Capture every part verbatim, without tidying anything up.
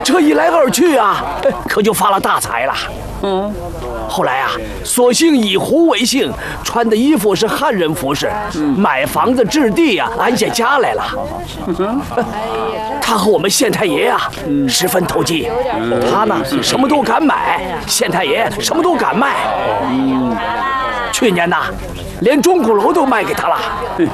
这一来二去啊，可就发了大财了。嗯，后来啊，索性以胡为姓，穿的衣服是汉人服饰，买房子置地啊，安下家来了。他和我们县太爷啊，十分投机。他呢，什么都敢买，县太爷什么都敢卖。去年呐，连钟鼓楼都卖给他了。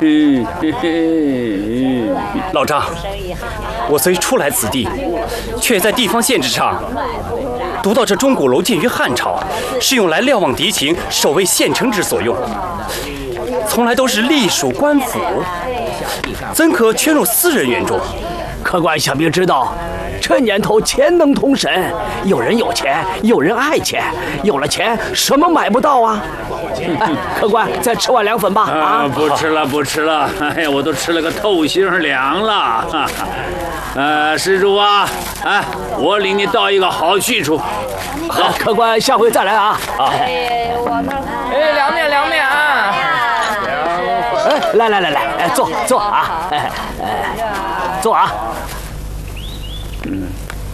老张，我虽初来此地，却在地方县志上读到这钟鼓楼建于汉朝，是用来瞭望敌情、守卫县城之所用，从来都是隶属官府，怎可圈入私人园中？ 客官想必知道，这年头钱能通神，有人有钱，有人爱钱，有了钱什么买不到啊？哎，客官，再吃碗凉粉吧。 啊，不吃了，不吃了。哎呀，我都吃了个透心凉了。呃，施主啊，哎，我领你到一个好去处。 好，客官下回再来啊。啊。 哎，凉面，凉面啊！ 哎，来来来来，哎，坐坐啊，哎哎，坐啊。 嗯，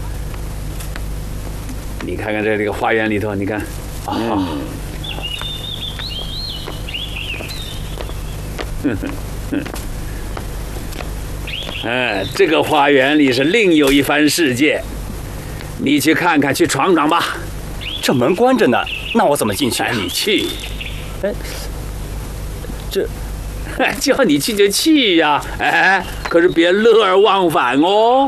你看看这这个花园里头，你看，嗯。嗯嗯，哎，这个花园里是另有一番世界，你去看看，去闯闯吧。 这门关着呢，那我怎么进去？ 哎，你去。 哎，这， 哎，叫你去就去呀，哎，可是别乐而忘返哦。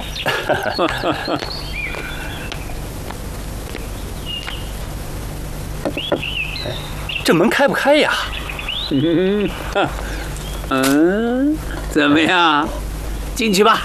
这门开不开呀？ 嗯，嗯，怎么样？进去吧。